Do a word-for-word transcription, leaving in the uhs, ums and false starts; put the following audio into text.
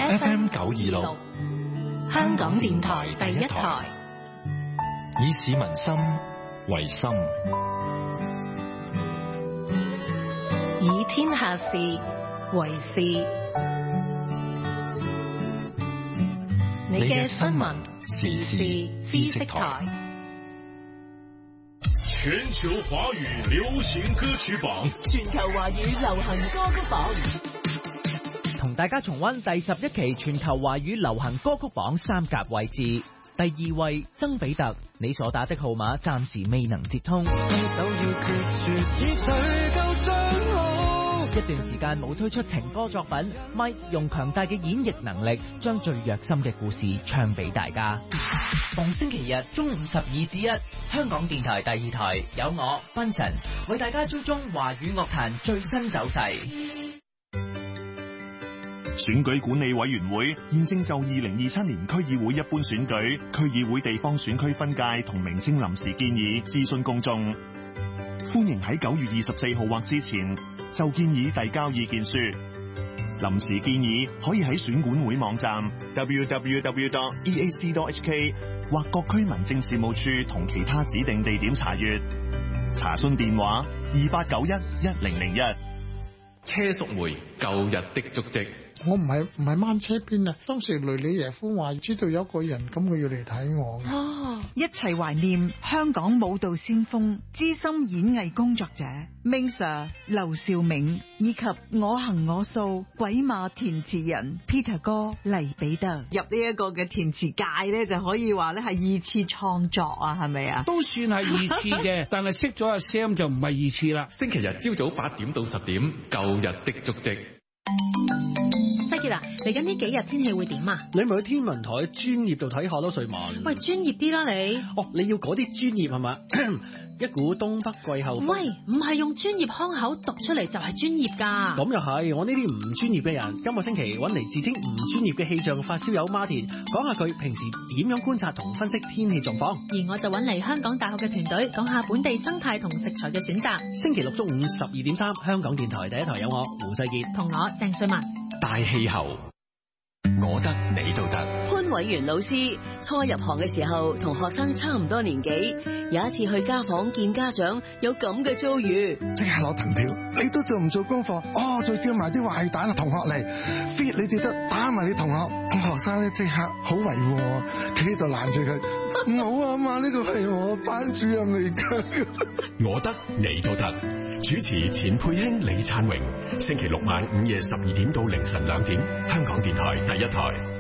F M 九二六，香港電台第一台， 以市民心為心， 以天下事為事。你嘅新聞時事知識台， 全球華語流行歌曲榜， 全球華語流行歌曲榜， 同大家重溫第十一期全球華語流行歌曲榜三甲位置。第二位曾比特，你所打的號碼暫時未能接通。一段時間冇推出情歌作品， Mike 用強大嘅演繹能力，將最虐心嘅故事唱俾大家。逢星期日中午十二至一，香港電台第二台有我賓臣為大家追蹤華語樂壇最新走勢。 選舉管理委員會現正就二零二七年區議會一般選舉、區議會地方選區分界同名稱臨時建議諮詢公眾，歡迎喺九月二十四號或之前就建議遞交意見書。臨時建議可以喺選管會網站 double-u double-u double-u dot e a c dot h k 或各區民政事務處同其他指定地點查閱。查詢電話二八九一一零零一。 車淑梅舊日的足跡。 我唔係唔係掹車邊啊！當時雷里耶夫話知道有一個人咁，佢要嚟睇我嘅。 哦，一齊懷念香港舞蹈先鋒、資深演藝工作者 Ming Sir 劉兆銘，以及我行我素鬼馬填詞人 Peter 哥黎彼得。入呢一個嘅填詞界咧，就可以話咧係二次創作啊，係咪啊？ 都算係二次嘅，但係識咗阿 Sam 就唔係二次啦。 星期日朝早八點到十點，舊日的足跡。 西傑啊，嚟緊呢幾日天氣會點啊？ 你咪去天文台專業度睇下咯，瑞文。 喂，專業啲啦你。 哦，你要嗰啲專業係嘛？一股東北季候風。 喂，唔係用專業腔口讀出嚟就係專業㗎。 咁又係，我呢啲唔專業嘅人，今個星期揾嚟自稱唔專業嘅氣象發燒友馬田，講下佢平時點樣觀察同分析天氣狀況。 而我就揾嚟香港大學嘅團隊，講下本地生態同食材嘅選擇。 星期六中午十二點三，香港電台第一台有我胡世傑同我鄭瑞文。 大氣候，我得你都得。 潘偉源老師初入行嘅時候，同學生差唔多年紀，有一次去家訪見家長，有咁嘅遭遇， 即刻攞藤條，你都做唔做功課？哦，再叫埋啲壞蛋同學嚟 fit 你哋得打埋啲同學，學生咧即刻好維護我，企喺度攔住佢，唔好啊嘛，呢個係我班主任嚟㗎。 我得你都得。主持錢佩卿、李燦榮，星期六晚午夜十二點到凌晨兩點，香港電台第一台。